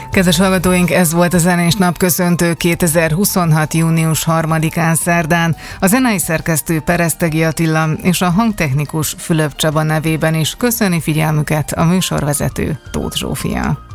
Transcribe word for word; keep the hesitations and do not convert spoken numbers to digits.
Kedves hallgatóink, ez volt a Zenés Napköszöntő kétezer-huszonhat. június harmadikán szerdán. A zenei szerkesztő Peresztegi Attila és a hangtechnikus Fülöp Csaba nevében is köszöni figyelmüket a műsorvezető Tóth Zsófia.